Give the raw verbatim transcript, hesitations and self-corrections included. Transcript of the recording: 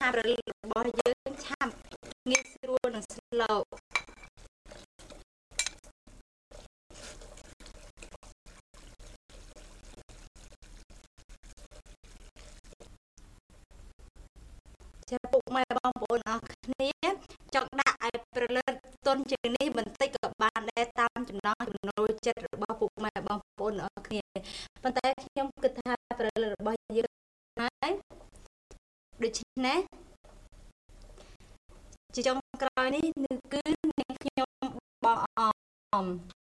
ថាប្រលឹងរបស់យើងឆាប់ងាយស្រួលនិង slow ចាពុកម៉ែបងប្អូនអរគ្នាចង់ដាក់ឲ្យប្រលឹងទុនជាងនេះបន្តិចក៏បានដែរតាមចំណង់ចំណូលចិត្តរបស់ពុកម៉ែបងប្អូនអរគ្នាប៉ុន្តែខ្ញុំគិតថាប្រលឹងរបស់យើងហើយដូច្នេះជាចុងក្រោយនេះគឺនាងខ្ញុំបងអម